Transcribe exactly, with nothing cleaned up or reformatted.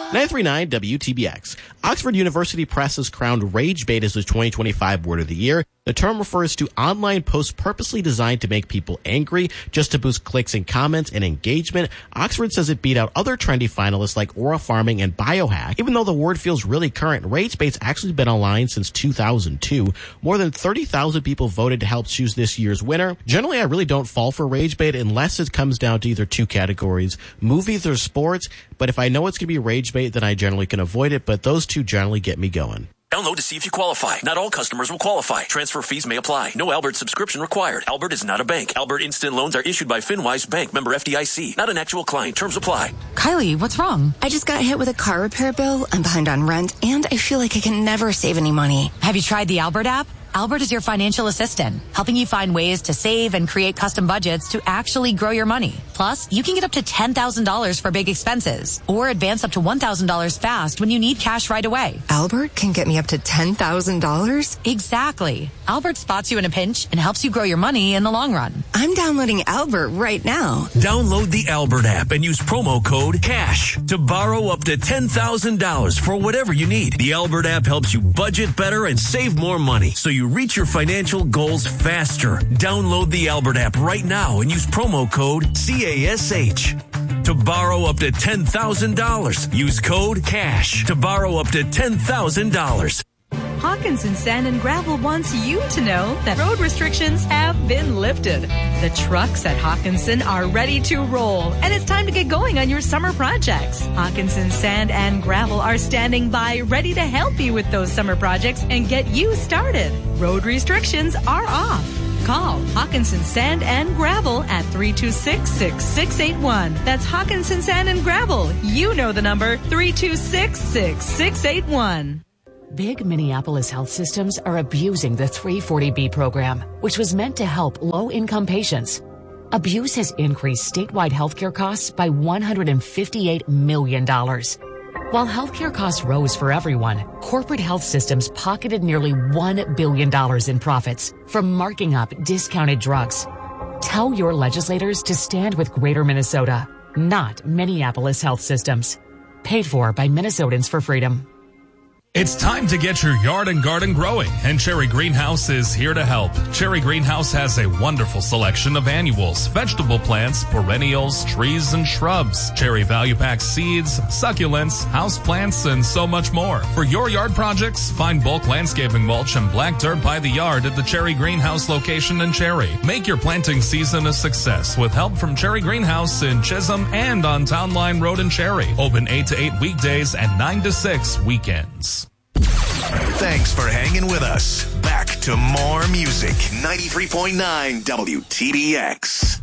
nine three nine W T B X. Oxford University Press has crowned Rage Bait as the twenty twenty-five Word of the Year. The term refers to online posts purposely designed to make people angry just to boost clicks and comments and engagement. Oxford says it beat out other trendy finalists like Aura Farming and Biohack. Even though the word feels really current, Rage Bait's actually been online since two thousand two. More than thirty thousand people voted to help choose this year's winner. Generally, I really don't fall for Rage Bait unless it comes down to either two categories, movies or sports. But if I know it's going to be Rage Bait, then I generally can avoid it. But those two generally get me going. Download to see if you qualify. Not all customers will qualify. Transfer fees may apply. No Albert subscription required. Albert is not a bank. Albert Instant Loans are issued by FinWise Bank, member F D I C. Not an actual client. Terms apply. Kylie, what's wrong? I just got hit with a car repair bill. I'm behind on rent, and I feel like I can never save any money. Have you tried the Albert app? Albert is your financial assistant, helping you find ways to save and create custom budgets to actually grow your money. Plus, you can get up to ten thousand dollars for big expenses or advance up to one thousand dollars fast when you need cash right away. Albert can get me up to ten thousand dollars? Exactly. Albert spots you in a pinch and helps you grow your money in the long run. I'm downloading Albert right now. Download the Albert app and use promo code CASH to borrow up to ten thousand dollars for whatever you need. The Albert app helps you budget better and save more money so you reach your financial goals faster. Download the Albert app right now and use promo code CASH to borrow up to ten thousand dollars. Use code CASH to borrow up to ten thousand dollars. Hawkinson Sand and Gravel wants you to know that road restrictions have been lifted. The trucks at Hawkinson are ready to roll, and it's time to get going on your summer projects. Hawkinson Sand and Gravel are standing by, ready to help you with those summer projects and get you started. Road restrictions are off. Call Hawkinson Sand and Gravel at three two six, six six eight one. That's Hawkinson Sand and Gravel. You know the number, three two six, six six eight one. Big Minneapolis health systems are abusing the three forty B program, which was meant to help low-income patients. Abuse has increased statewide healthcare costs by one hundred fifty-eight million dollars. While healthcare costs rose for everyone, corporate health systems pocketed nearly one billion dollars in profits from marking up discounted drugs. Tell your legislators to stand with Greater Minnesota, not Minneapolis health systems. Paid for by Minnesotans for Freedom. It's time to get your yard and garden growing, and Cherry Greenhouse is here to help. Cherry Greenhouse has a wonderful selection of annuals, vegetable plants, perennials, trees, and shrubs, Cherry Value Pack seeds, succulents, house plants, and so much more. For your yard projects, find bulk landscaping mulch and black dirt by the yard at the Cherry Greenhouse location in Cherry. Make your planting season a success with help from Cherry Greenhouse in Chisholm and on Town Line Road in Cherry. Open eight to eight weekdays and nine to six weekends. Thanks for hanging with us. Back to more music. ninety-three point nine W T B X.